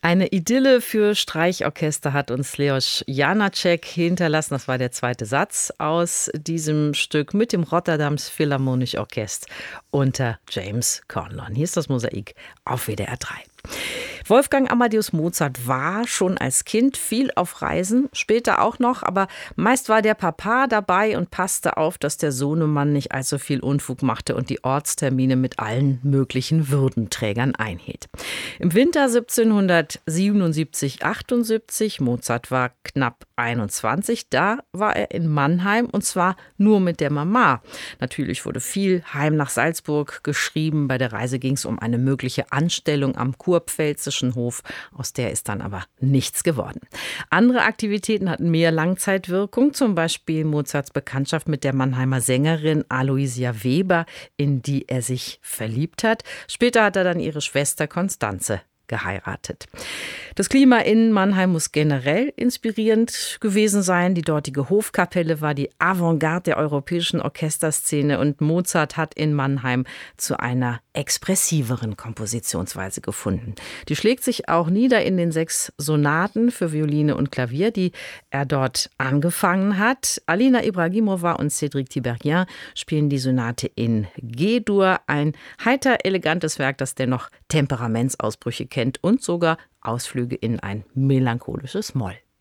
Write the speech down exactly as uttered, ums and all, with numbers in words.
Eine Idylle für Streichorchester hat uns Leos Janáček hinterlassen. Das war der zweite Satz aus diesem Stück mit dem Rotterdams Philharmonisch Orchester unter James Conlon. Hier ist das Mosaik auf W D R drei. Wolfgang Amadeus Mozart war schon als Kind viel auf Reisen, später auch noch, aber meist war der Papa dabei und passte auf, dass der Sohnemann nicht allzu viel Unfug machte und die Ortstermine mit allen möglichen Würdenträgern einhielt. Im Winter siebzehnhundertsiebenundsiebzig achtundsiebzig, Mozart war knapp einundzwanzig, da war er in Mannheim und zwar nur mit der Mama. Natürlich wurde viel heim nach Salzburg geschrieben. Bei der Reise ging es um eine mögliche Anstellung am Kurpfälzischen Hof, aus der ist dann aber nichts geworden. Andere Aktivitäten hatten mehr Langzeitwirkung, zum Beispiel Mozarts Bekanntschaft mit der Mannheimer Sängerin Aloysia Weber, in die er sich verliebt hat. Später hat er dann ihre Schwester Constanze geheiratet. Das Klima in Mannheim muss generell inspirierend gewesen sein. Die dortige Hofkapelle war die Avantgarde der europäischen Orchesterszene und Mozart hat in Mannheim zu einer expressiveren Kompositionsweise gefunden. Die schlägt sich auch nieder in den sechs Sonaten für Violine und Klavier, die er dort angefangen hat. Alina Ibragimova und Cédric Tiberghien spielen die Sonate in G-Dur, ein heiter, elegantes Werk, das dennoch Temperamentsausbrüche kennt und sogar Ausflüge in ein melancholisches Moll.